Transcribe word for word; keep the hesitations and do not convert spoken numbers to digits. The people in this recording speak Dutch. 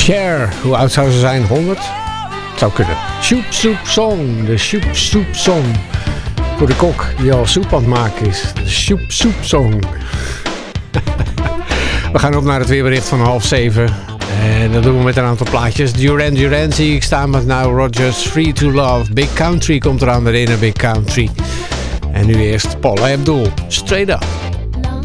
Cher, hoe oud zou ze zijn? honderd? Het zou kunnen. Shoop Soup Song, de Shoop Soup Song. Voor de kok die al soep aan het maken is. De Shoop Soup Song. We gaan op naar het weerbericht van half zeven. En dat doen we met een aantal plaatjes. Duran Duran zie ik staan met Nile Rodgers, Free to Love. Big Country komt eraan, de Big Country. En nu eerst Paula Abdul, Straight Up.